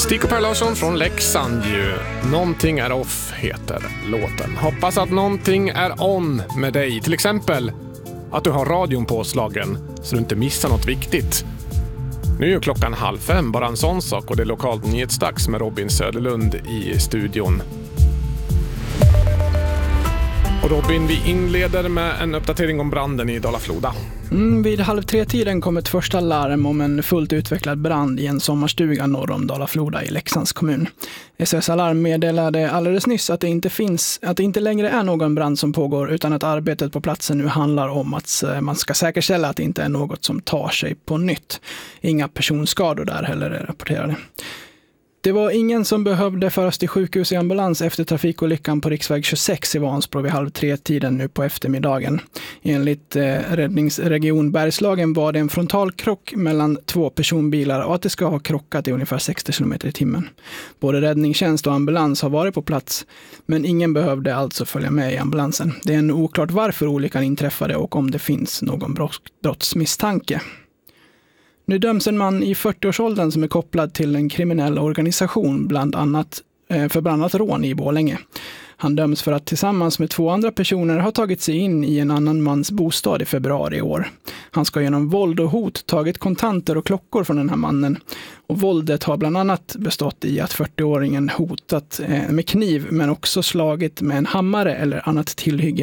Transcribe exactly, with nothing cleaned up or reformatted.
Stig och Per Larsson från Leksand ju. Någonting är off heter låten. Hoppas att någonting är on med dig. Till exempel att du har radion påslagen så du inte missar något viktigt. Nu är ju klockan halv fem, bara en sån sak, och det är lokalt nyhetsdags med Robin Söderlund i studion. Och Robin, vi inleder med en uppdatering om branden i Dala-Floda. Mm, vid halv tre-tiden kom ett första larm om en fullt utvecklad brand i en sommarstuga norr om Dala-Floda i Leksands kommun. S O S Alarm meddelade alldeles nyss att det inte finns, att det inte längre är någon brand som pågår, utan att arbetet på platsen nu handlar om att man ska säkerställa att det inte är något som tar sig på nytt. Inga personskador där heller är rapporterade. Det var ingen som behövde föras till sjukhus i ambulans efter trafikolyckan på riksväg tjugosex i Vansbro vid halv tre-tiden nu på eftermiddagen. Enligt eh, räddningsregion Bergslagen var det en frontalkrock mellan två personbilar och att det ska ha krockat i ungefär sextio kilometer i timmen. Både räddningstjänst och ambulans har varit på plats, men ingen behövde alltså följa med i ambulansen. Det är ännu oklart varför olyckan inträffade och om det finns någon brottsmisstanke. Nu döms en man i fyrtioårsåldern som är kopplad till en kriminell organisation bland annat, för bland annat rån i Borlänge. Han döms för att tillsammans med två andra personer ha tagit sig in i en annan mans bostad i februari i år. Han ska genom våld och hot tagit kontanter och klockor från den här mannen. Och våldet har bland annat bestått i att fyrtioåringen hotat med kniv men också slagit med en hammare eller annat tillhygge